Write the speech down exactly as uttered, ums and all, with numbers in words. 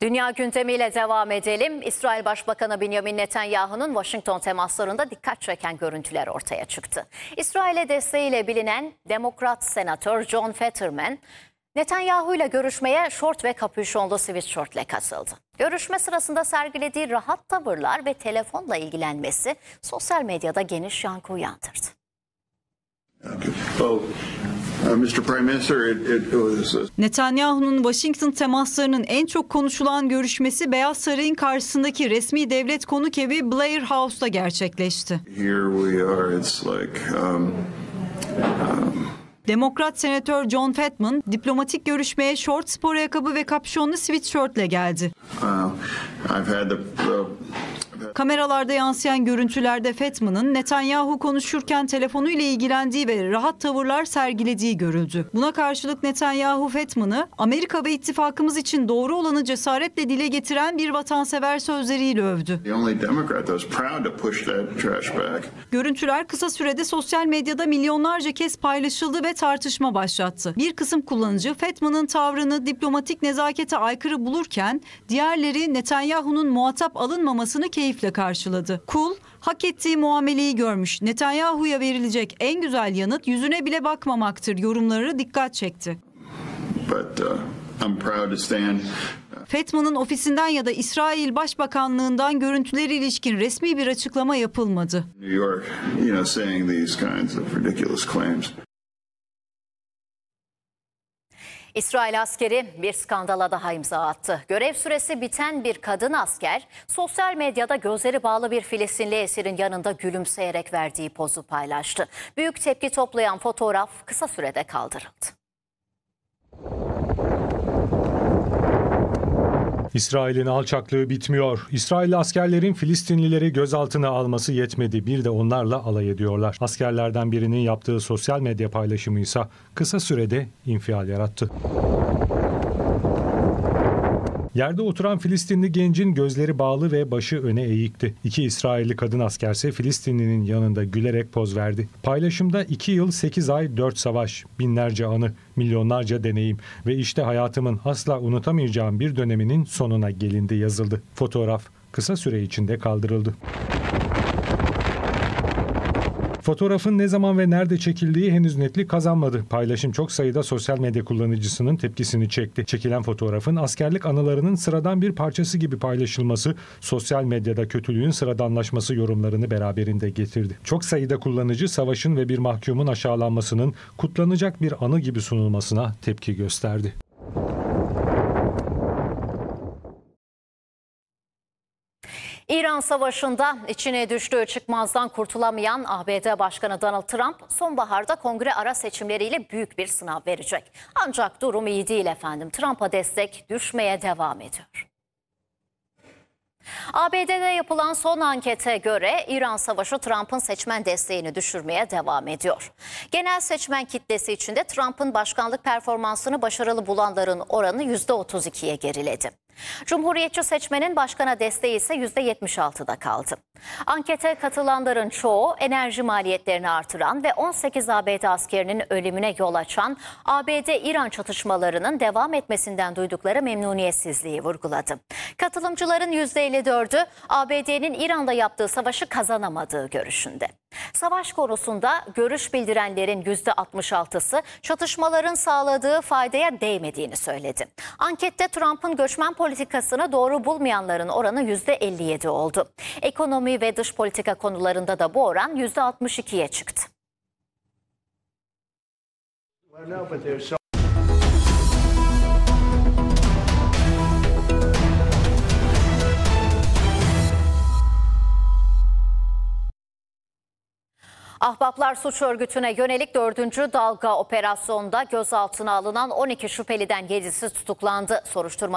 Dünya gündemiyle devam edelim. İsrail Başbakanı Benjamin Netanyahu'nun Washington temaslarında dikkat çeken görüntüler ortaya çıktı. İsrail'e desteğiyle bilinen Demokrat Senatör John Fetterman, Netanyahu ile görüşmeye şort ve kapüşonlu sweatshirtle katıldı. Görüşme sırasında sergilediği rahat tavırlar ve telefonla ilgilenmesi sosyal medyada geniş yankı uyandırdı. Netanyahu'nun Washington temaslarının en çok konuşulan görüşmesi Beyaz Saray'ın karşısındaki resmi devlet konuk evi Blair House'da gerçekleşti. Demokrat Senatör John Fetterman diplomatik görüşmeye şort, spor ayakkabı ve kapşonlu sweatshirtle geldi. Kameralarda yansıyan görüntülerde Fetterman'ın Netanyahu konuşurken telefonuyla ilgilendiği ve rahat tavırlar sergilediği görüldü. Buna karşılık Netanyahu Fetterman'ı Amerika ve ittifakımız için doğru olanı cesaretle dile getiren bir vatansever sözleriyle övdü. Görüntüler kısa sürede sosyal medyada milyonlarca kez paylaşıldı ve tartışma başlattı. Bir kısım kullanıcı Fetterman'ın tavrını diplomatik nezakete aykırı bulurken diğerleri Netanyahu'nun muhatap alınmamasını keyifle karşıladı. Kul, hak ettiği muameleyi görmüş. Netanyahu'ya verilecek en güzel yanıt yüzüne bile bakmamaktır yorumları dikkat çekti. But, uh, I'm proud to stand. Fetterman'ın ofisinden ya da İsrail Başbakanlığından görüntüleri ilişkin resmi bir açıklama yapılmadı. New York, you know, saying these kinds of ridiculous claims. İsrail askeri bir skandala daha imza attı. Görev süresi biten bir kadın asker sosyal medyada gözleri bağlı bir Filistinli esirin yanında gülümseyerek verdiği pozu paylaştı. Büyük tepki toplayan fotoğraf kısa sürede kaldırıldı. İsrail'in alçaklığı bitmiyor. İsrailli askerlerin Filistinlileri gözaltına alması yetmedi. Bir de onlarla alay ediyorlar. Askerlerden birinin yaptığı sosyal medya paylaşımı ise kısa sürede infial yarattı. Yerde oturan Filistinli gencin gözleri bağlı ve başı öne eğikti. İki İsrailli kadın askerse Filistinlinin yanında gülerek poz verdi. Paylaşımda iki yıl sekiz ay dört savaş, binlerce anı, milyonlarca deneyim ve işte hayatımın asla unutamayacağım bir döneminin sonuna gelindi yazıldı. Fotoğraf kısa süre içinde kaldırıldı. Fotoğrafın ne zaman ve nerede çekildiği henüz netlik kazanmadı. Paylaşım çok sayıda sosyal medya kullanıcısının tepkisini çekti. Çekilen fotoğrafın askerlik anılarının sıradan bir parçası gibi paylaşılması, sosyal medyada kötülüğün sıradanlaşması yorumlarını beraberinde getirdi. Çok sayıda kullanıcı savaşın ve bir mahkumun aşağılanmasının kutlanacak bir anı gibi sunulmasına tepki gösterdi. İran Savaşı'nda içine düştüğü çıkmazdan kurtulamayan A B D Başkanı Donald Trump sonbaharda kongre ara seçimleriyle büyük bir sınav verecek. Ancak durum iyi değil efendim. Trump'a destek düşmeye devam ediyor. A B D'de yapılan son ankete göre İran Savaşı Trump'ın seçmen desteğini düşürmeye devam ediyor. Genel seçmen kitlesi içinde Trump'ın başkanlık performansını başarılı bulanların oranı yüzde otuz ikiye geriledi. Cumhuriyetçi seçmenin başkana desteği ise yüzde yetmiş altıda kaldı. Ankete katılanların çoğu enerji maliyetlerini artıran ve on sekiz A B D askerinin ölümüne yol açan A B D-İran çatışmalarının devam etmesinden duydukları memnuniyetsizliği vurguladı. Katılımcıların yüzde elli dördü A B D'nin İran'da yaptığı savaşı kazanamadığı görüşünde. Savaş konusunda görüş bildirenlerin yüzde altmış altısı çatışmaların sağladığı faydaya değmediğini söyledi. Ankette Trump'ın göçmen politikasını doğru bulmayanların oranı yüzde elli yedi oldu. Ekonomi ve dış politika konularında da bu oran yüzde altmış ikiye çıktı. Ahbaplar suç örgütüne yönelik dördüncü dalga operasyonda gözaltına alınan on iki şüpheliden yedisi tutuklandı. Soruşturma